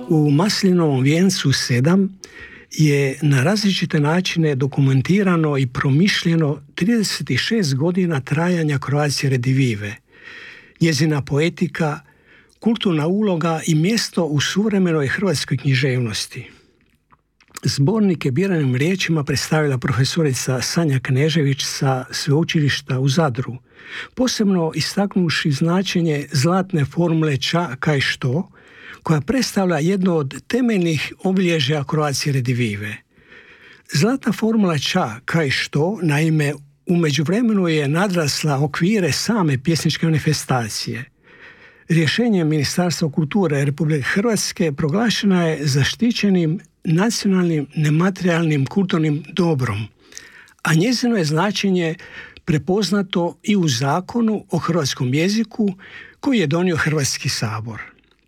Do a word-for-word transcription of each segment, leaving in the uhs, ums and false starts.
U Maslinovom vijencu sedam je na različite načine dokumentirano i promišljeno trideset šest godina trajanja Croatie Redivive, njezina poetika, kulturna uloga i mjesto u suvremenoj hrvatskoj književnosti. Zbornik je biranim riječima predstavila profesorica Sanja Knežević sa Sveučilišta u Zadru, posebno istaknuši značenje zlatne formule ča kaj što, koja predstavlja jedno od temeljnih obilježja Croatie Redivive. Zlatna formula ča kaj što, naime, u međuvremenu je nadrasla okvire same pjesničke manifestacije. Rješenjem Ministarstva kulture Republike Hrvatske proglašena je zaštićenim nacionalnim nematerijalnim kulturnim dobrom, a njezino je značenje prepoznato i u Zakonu o hrvatskom jeziku koji je donio Hrvatski sabor.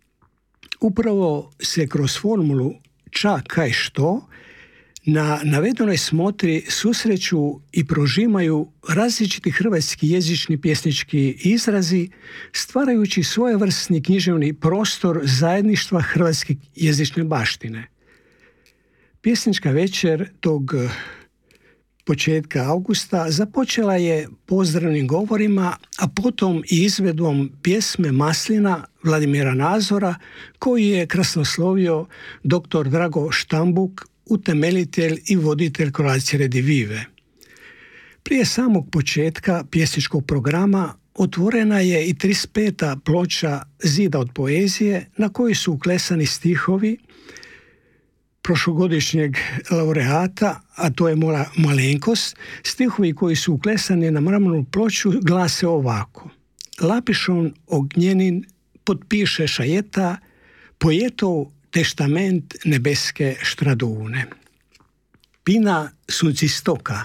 Upravo se kroz formulu ča kaj što na navedenoj smotri susreću i prožimaju različiti hrvatski jezični pjesnički izrazi, stvarajući svojevrsni književni prostor zajedništva hrvatske jezične baštine. Pjesnička večer tog početka augusta započela je pozdravnim govorima, a potom i izvedbom pjesme Maslina Vladimira Nazora, koji je krasnoslovio doktor Drago Štambuk, utemeljitelj i voditelj Croatie Redivive. Prije samog početka pjesničkog programa otvorena je i trideset peta ploča Zida od poezije, na kojoj su uklesani stihovi prošlogodišnjeg laureata, a to je Mola Malenkost. Stihovi koji su uklesani na mramornu ploču glase ovako: Lapišon ognjenin potpiše šajeta, poetov teštament nebeske štradune. Pina suncistoka.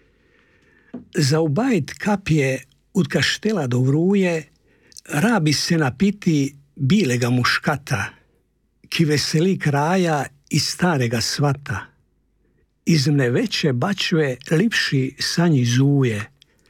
Za ubajit kapije od kaštela do vruje, rabi se napiti bilega muškata, ki veseli kraja i starega svata. Iz mne veće bačve lipši sanji zuje.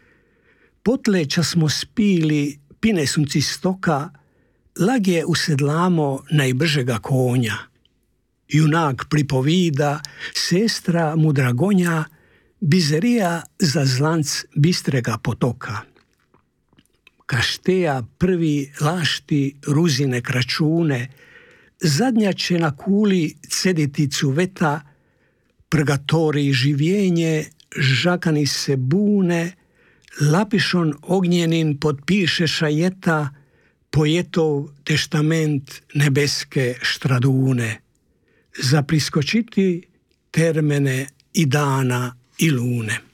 Potleća smo spili pine suncistoka, lagje usedlamo najbržega konja. Junak pripovida, sestra mu dragonja, bizerija za zlanc bistrega potoka. Kašteja prvi lašti ruzine kračune, zadnja će na kuli cediti cuveta, prgatori živjenje, žakani se bune, lapišon ognjenin potpiše šajeta, poetov teštament nebeske štradune. Za priskočiti termene i dana i lune.